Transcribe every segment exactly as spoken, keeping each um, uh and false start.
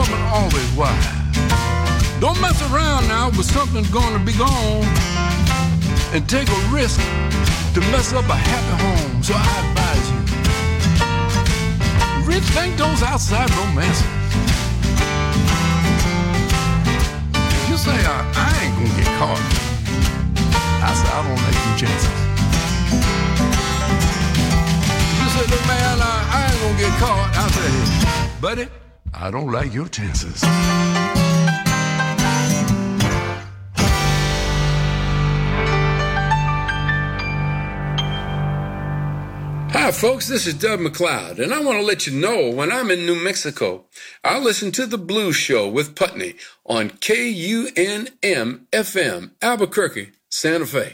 woman always wise. Don't mess around now with something gonna be gone and take a risk to mess up a happy home. So I advise you, rethink those outside romances. You say, I, I ain't gonna get caught. I say, I don't like them chances. You say, look, man, I, I ain't gonna get caught. I say, buddy, I don't like your chances. Hi, folks, this is Doug McLeod, and I want to let you know when I'm in New Mexico, I'll listen to The Blues Show with Putney on K U N M F M, Albuquerque, Santa Fe.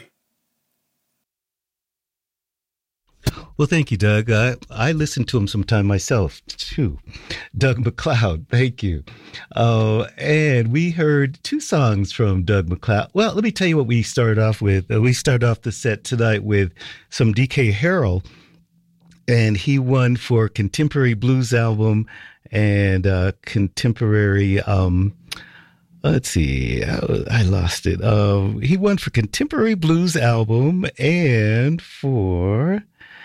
Well, thank you, Doug. I, I listen to him sometime myself, too. Doug McLeod, thank you. Uh, and we heard two songs from Doug McLeod. Well, let me tell you what we started off with. Uh, we started off the set tonight with some D K Harrell, and he won for Contemporary Blues Album and uh, Contemporary... Um, Let's see. I lost it. Uh, he won for Contemporary Blues Album and for...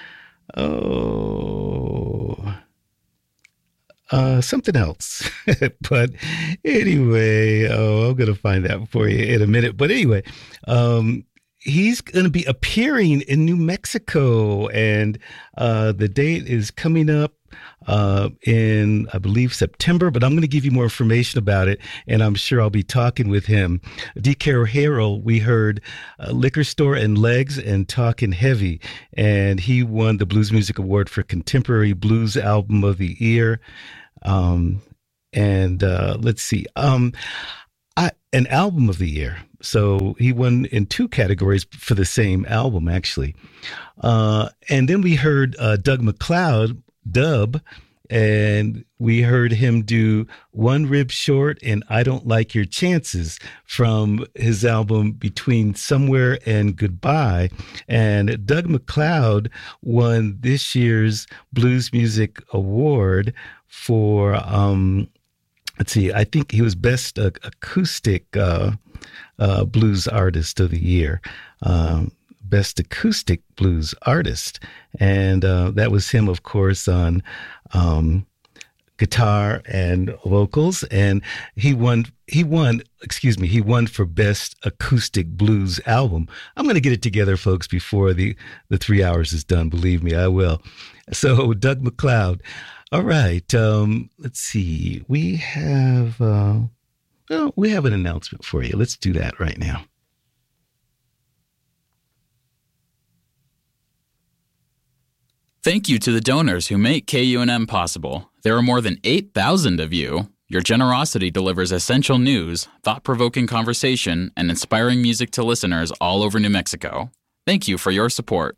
Oh, uh, something else. But anyway, oh, I'm going to find that for you in a minute. But anyway, um, he's going to be appearing in New Mexico, and uh, the date is coming up uh, in, I believe, September, but I'm going to give you more information about it, and I'm sure I'll be talking with him. D K Harrell, we heard uh, Liquor Store and Legs and Talkin' Heavy, and he won the Blues Music Award for Contemporary Blues Album of the Year. Um, and uh, let's see, um, I, an Album of the Year. So he won in two categories for the same album, actually. Uh, and then we heard uh, Doug McLeod, Dub, and we heard him do One Rib Short and I Don't Like Your Chances from his album Between Somewhere and Goodbye. And Doug McLeod won this year's Blues Music Award for, um, let's see, I think he was Best uh, Acoustic uh, uh, Blues Artist of the Year. Um, Best Acoustic Blues Artist. And uh, that was him, of course, on um, guitar and vocals. And he won, he won, excuse me, he won for Best Acoustic Blues Album. I'm going to get it together, folks, before the, the three hours is done. Believe me, I will. So Doug McLeod. All right. Um, let's see. We have, uh, well, we have an announcement for you. Let's do that right now. Thank you to the donors who make K U N M possible. There are more than eight thousand of you. Your generosity delivers essential news, thought-provoking conversation, and inspiring music to listeners all over New Mexico. Thank you for your support.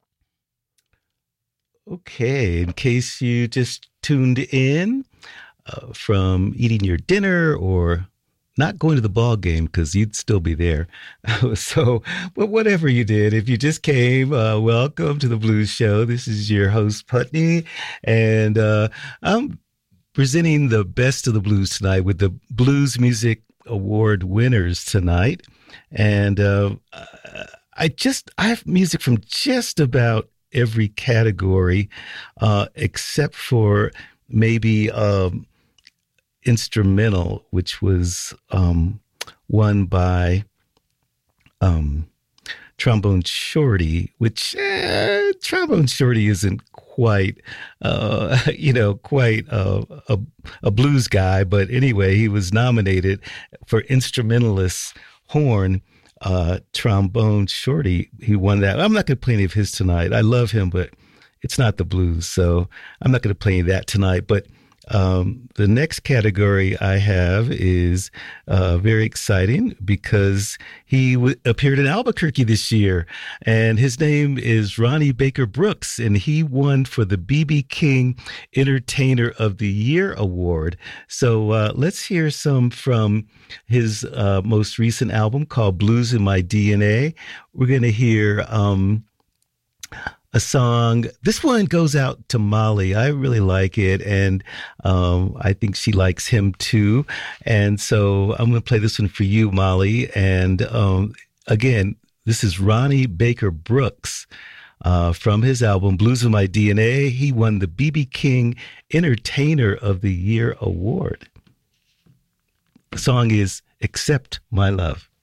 Okay, in case you just tuned in uh, from eating your dinner or not going to the ball game, because you'd still be there. So, but whatever you did, if you just came, uh, welcome to the Blues Show. This is your host, Putney, and uh, I'm presenting the best of the blues tonight with the Blues Music Award winners tonight. And uh, I just, I have music from just about every category, uh, except for maybe um, instrumental, which was um, won by um, Trombone Shorty, which eh, Trombone Shorty isn't quite, uh, you know, quite a, a, a blues guy. But anyway, he was nominated for Instrumentalist Horn. Uh, Trombone Shorty, he won that. I'm not going to play any of his tonight. I love him, but it's not the blues, so I'm not going to play any of that tonight. But Um, the next category I have is uh, very exciting because he w- appeared in Albuquerque this year, and his name is Ronnie Baker Brooks, and he won for the B B King Entertainer of the Year Award. So uh, let's hear some from his uh, most recent album called Blues in My D N A. We're going to hear... Um, a song. This one goes out to Molly. I really like it, and um, I think she likes him too. And so I'm going to play this one for you, Molly. And um, again, this is Ronnie Baker Brooks uh, from his album Blues of My D N A. He won the B B King Entertainer of the Year Award. The song is Accept My Love.